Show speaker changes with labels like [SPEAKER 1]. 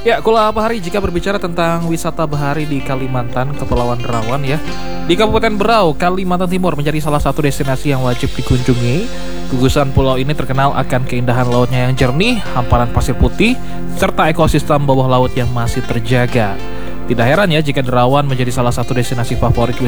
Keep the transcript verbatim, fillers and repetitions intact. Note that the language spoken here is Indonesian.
[SPEAKER 1] Ya, Kula Bahari, jika berbicara tentang wisata bahari di Kalimantan, Kepulauan Derawan ya, di Kabupaten Berau, Kalimantan Timur menjadi salah satu destinasi yang wajib dikunjungi. Gugusan pulau ini terkenal akan keindahan lautnya yang jernih, hamparan pasir putih, serta ekosistem bawah laut yang masih terjaga. Tidak heran ya jika Derawan menjadi salah satu destinasi favorit